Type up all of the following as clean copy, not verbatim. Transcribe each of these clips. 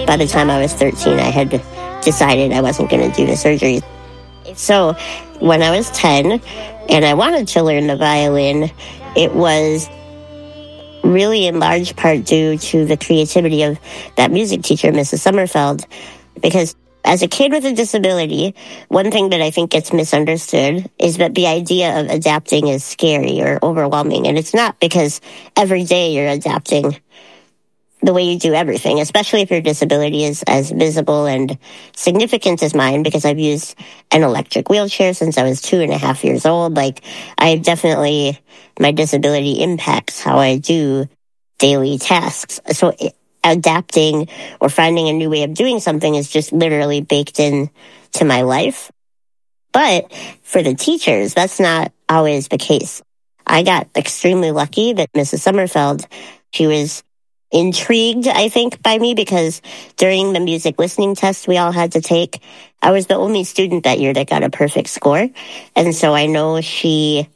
by the time I was 13, I had decided I wasn't going to do the surgery. So when I was 10 and I wanted to learn the violin, it was really in large part due to the creativity of that music teacher, Mrs. Sommerfeld, because as a kid with a disability, one thing that I think gets misunderstood is that the idea of adapting is scary or overwhelming. And it's not, because every day you're adapting the way you do everything, especially if your disability is as visible and significant as mine, because I've used an electric wheelchair since I was 2.5 years old. Like, my disability impacts how I do daily tasks. So adapting or finding a new way of doing something is just literally baked in to my life. But for the teachers, that's not always the case. I got extremely lucky that Mrs. Sommerfeld, she was intrigued, I think, by me, because during the music listening test we all had to take, I was the only student that year that got a perfect score. And so I know she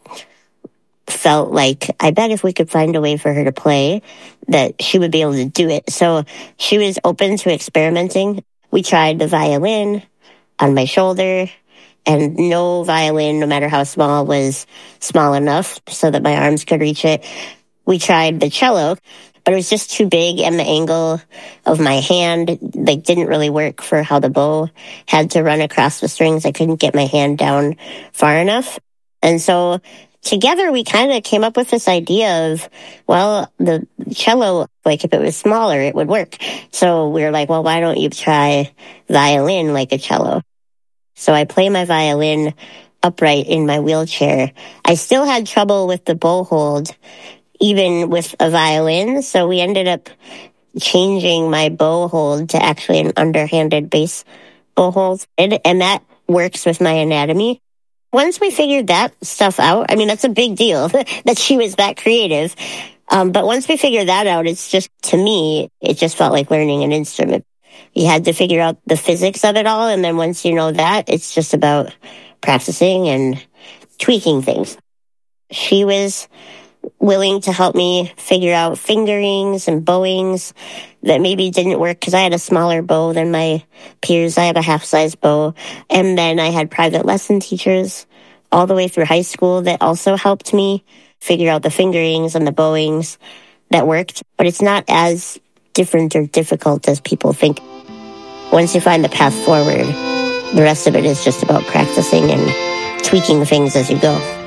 felt like, I bet if we could find a way for her to play, that she would be able to do it. So she was open to experimenting. We tried the violin on my shoulder, and no violin, no matter how small, was small enough so that my arms could reach it. We tried the cello, but it was just too big, and the angle of my hand didn't really work for how the bow had to run across the strings. I couldn't get my hand down far enough. And so together we kind of came up with this idea of, well, the cello, if it was smaller, it would work. So we were like, well, why don't you try violin like a cello? So I play my violin upright in my wheelchair. I still had trouble with the bow hold, even with a violin. So we ended up changing my bow hold to actually an underhanded bass bow hold. And that works with my anatomy. Once we figured that stuff out, that's a big deal that she was that creative. But once we figured that out, to me, it just felt like learning an instrument. You had to figure out the physics of it all. And then once you know that, it's just about practicing and tweaking things. She was willing to help me figure out fingerings and bowings that maybe didn't work, because I had a smaller bow than my peers. I have a half-size bow. And then I had private lesson teachers all the way through high school that also helped me figure out the fingerings and the bowings that worked. But it's not as different or difficult as people think. Once you find the path forward, the rest of it is just about practicing and tweaking things as you go.